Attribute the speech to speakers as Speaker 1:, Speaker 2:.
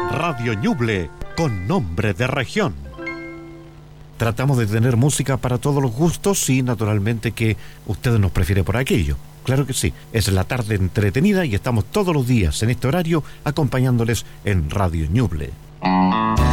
Speaker 1: Radio Ñuble, con nombre de región. Tratamos de tener música para todos los gustos y naturalmente que usted nos prefiere por aquello. Claro que sí, es la tarde entretenida y estamos todos los días en este horario acompañándoles en Radio Ñuble.